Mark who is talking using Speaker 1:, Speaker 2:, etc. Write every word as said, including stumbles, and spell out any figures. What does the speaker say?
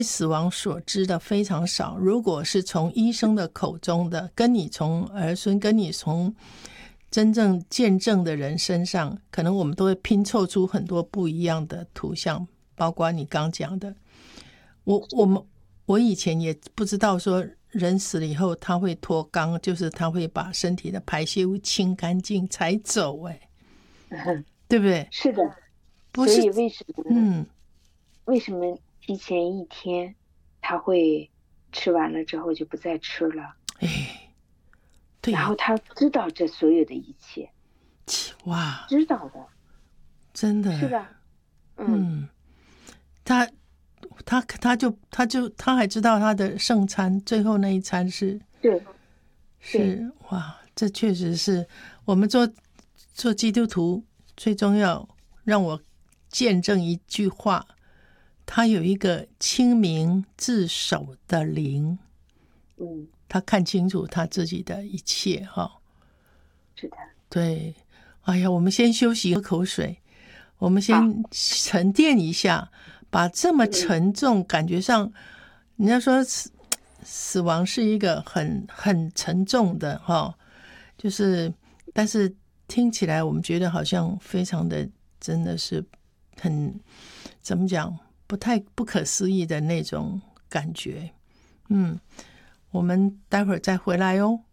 Speaker 1: 死亡所知的非常少，如果是从医生的口中的，跟你从儿孙，跟你从真正见证的人身上，可能我们都会拼凑出很多不一样的图像，包括你刚讲的。我我们我以前也不知道说人死了以后他会脱肛，就是他会把身体的排泄物清干净才走，哎，对不对？
Speaker 2: 是的，
Speaker 1: 不是，
Speaker 2: 所以为什么
Speaker 1: 嗯，
Speaker 2: 为什么提前一天他会吃完了之后就不再吃了？
Speaker 1: 哎，对呀，
Speaker 2: 然后他知道这所有的一切，
Speaker 1: 哇，
Speaker 2: 知道的，
Speaker 1: 真的，
Speaker 2: 是吧？嗯，
Speaker 1: 嗯，他他他就他就他还知道他的圣餐最后那一餐是
Speaker 2: 对对，
Speaker 1: 是哇，这确实是我们做做基督徒最重要，让我见证一句话，他有一个清明自守的灵，
Speaker 2: 嗯，
Speaker 1: 他看清楚他自己的一切哈。
Speaker 2: 是的，
Speaker 1: 对，哎呀，我们先休息，喝口水，我们
Speaker 2: 好，
Speaker 1: 先沉淀一下，把这么
Speaker 2: 嗯，
Speaker 1: 沉重，感觉上，人家说死死亡是一个很很沉重的哈，就是，但是听起来我们觉得好像非常的，真的是很怎么讲，不太不可思议的那种感觉。嗯，我们待会儿再回来哦。